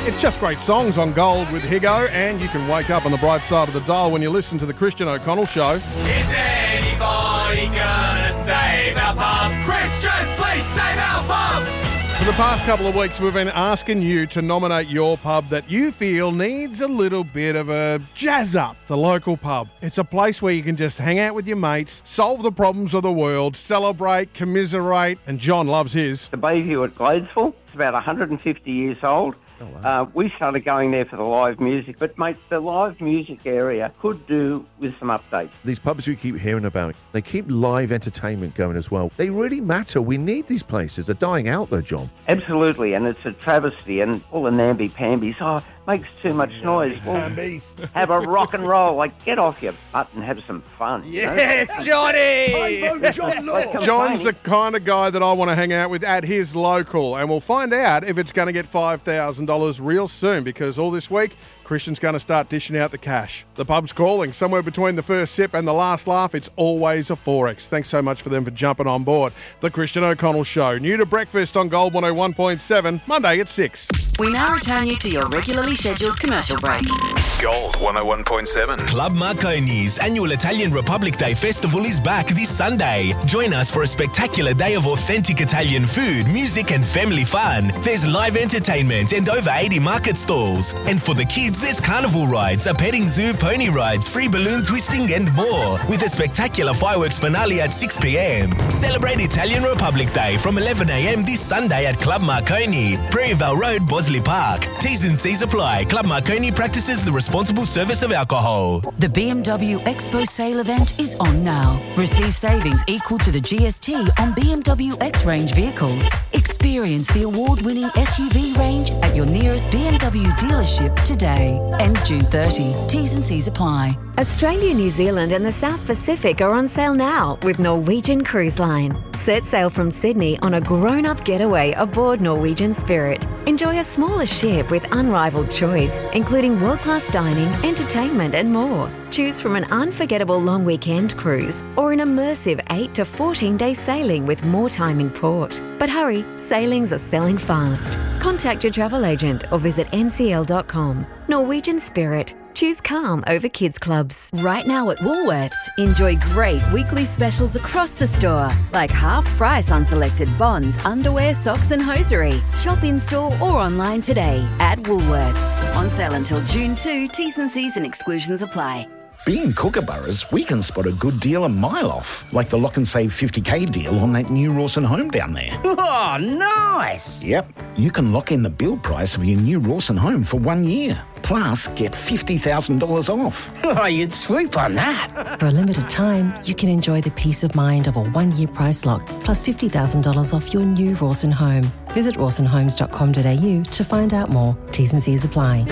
It's just great songs on Gold with Higo, and you can wake up on the bright side of the dial when you listen to the Christian O'Connell Show. Is anybody gonna save our pub? Christian, please save our pub! For the past couple of weeks, we've been asking you to nominate your pub that you feel needs a little bit of a jazz up. The local pub. It's a place where you can just hang out with your mates, solve the problems of the world, celebrate, commiserate, and John loves his. The Bayview at Gladesville. It's about 150 years old. Oh, wow. We started going there for the live music, but, mate, the live music area could do with some updates. These pubs we keep hearing about, they keep live entertainment going as well. They really matter. We need these places. They're dying out though, John. Absolutely, and it's a travesty, and all the namby-pambies, makes too much noise. Well, have a rock and roll. Like, get off your butt and have some fun. Yes, Johnny! John John's the kind of guy that I want to hang out with at his local, and we'll find out if it's going to get $5,000 real soon, because all this week, Christian's going to start dishing out the cash. The pub's calling. Somewhere between the first sip and the last laugh, it's always a Forex. Thanks so much for them for jumping on board. The Christian O'Connell Show. New to breakfast on Gold 101.7, Monday at 6. We now return you to your regularly scheduled commercial break. Gold 101.7. Club Marconi's annual Italian Republic Day Festival is back this Sunday. Join us for a spectacular day of authentic Italian food, music and family fun. There's live entertainment and over 80 market stalls. And for the kids, there's carnival rides, a petting zoo, pony rides, free balloon twisting and more. With a spectacular fireworks finale at 6 p.m. Celebrate Italian Republic Day from 11 a.m. this Sunday at Club Marconi, Prairie Vale Road, Bosley Park. T's and C's apply. Club Marconi practices the responsible service of alcohol. The BMW Expo sale event is on now. Receive savings equal to the GST on BMW X-Range vehicles. Experience the award-winning SUV range at your nearest BMW dealership today. Ends June 30. T's and C's apply. Australia, New Zealand and the South Pacific are on sale now with Norwegian Cruise Line. Set sail from Sydney on a grown-up getaway aboard Norwegian Spirit. Enjoy a smaller ship with unrivaled choice, including world-class dining, entertainment and more. Choose from an unforgettable long weekend cruise or an immersive 8 to 14-day sailing with more time in port. But hurry, sailings are selling fast. Contact your travel agent or visit ncl.com. Norwegian Spirit. Choose calm over kids clubs. Right now at Woolworths, enjoy great weekly specials across the store, like half price on selected bonds, underwear, socks and hosiery. Shop in-store or online today at Woolworths. On sale until June 2, T's and C's and exclusions apply. Being Kookaburras, we can spot a good deal a mile off, like the Lock and Save 50k deal on that new Rawson home down there. Oh, nice! Yep, you can lock in the build price of your new Rawson home for 1 year. Plus, get $50,000 off. Oh, you'd swoop on that. For a limited time, you can enjoy the peace of mind of a 1-year price lock, plus $50,000 off your new Rawson home. Visit rawsonhomes.com.au to find out more. T's and C's apply.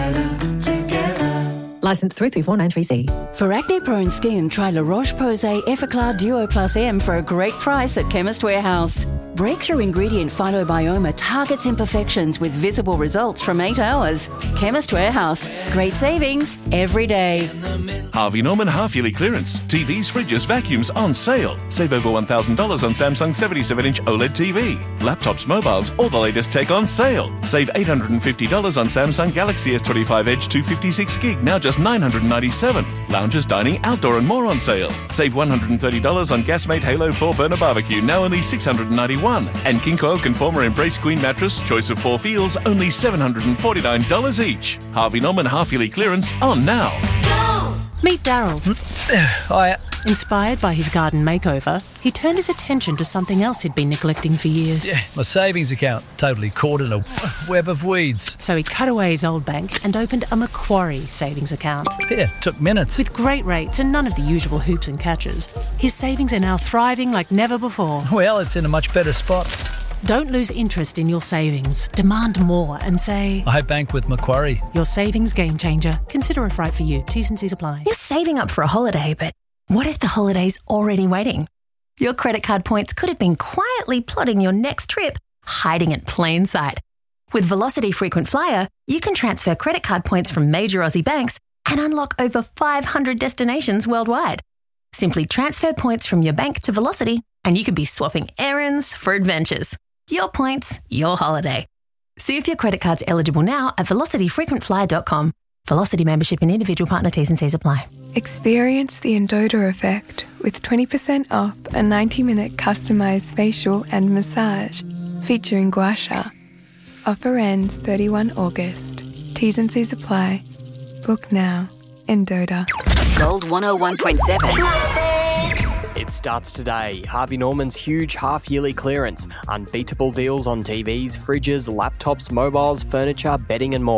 Licence 334936C. For acne-prone skin, try La Roche-Posay Effaclar Duo Plus M for a great price at Chemist Warehouse. Breakthrough ingredient Phytobioma targets imperfections with visible results from 8 hours. Chemist Warehouse. Great savings every day. Harvey Norman half-yearly clearance. TVs, fridges, vacuums on sale. Save over $1,000 on Samsung 77-inch OLED TV. Laptops, mobiles, all the latest tech on sale. Save $850 on Samsung Galaxy S25 Edge 256 gig, now just $997. Lounges, dining, outdoor and more on sale. Save $130 on Gasmate Halo 4 Burner Barbecue, now only $691. And King Coil Conformer Embrace Queen Mattress, choice of 4 feels, only $749 each. Harvey Norman half-yearly clearance on now. Meet Daryl. Hiya. Inspired by his garden makeover, he turned his attention to something else he'd been neglecting for years. Yeah, my savings account, totally caught in a web of weeds. So he cut away his old bank and opened a Macquarie savings account. Yeah, took minutes. With great rates and none of the usual hoops and catches, his savings are now thriving like never before. Well, it's in a much better spot. Don't lose interest in your savings. Demand more and say, I bank with Macquarie. Your savings game changer. Consider if right for you. T's and C's apply. You're saving up for a holiday, but what if the holiday's already waiting? Your credit card points could have been quietly plotting your next trip, hiding in plain sight. With Velocity Frequent Flyer, you can transfer credit card points from major Aussie banks and unlock over 500 destinations worldwide. Simply transfer points from your bank to Velocity and you could be swapping errands for adventures. Your points, your holiday. See if your credit card's eligible now at velocityfrequentflyer.com. Velocity membership and individual partner T's and C's apply. Experience the Endota effect with 20% off a 90-minute customised facial and massage featuring gua sha. Offer ends 31 August. T's and C's apply. Book now. Endota. Gold 101.7. It starts today. Harvey Norman's huge half-yearly clearance. Unbeatable deals on TVs, fridges, laptops, mobiles, furniture, bedding and more.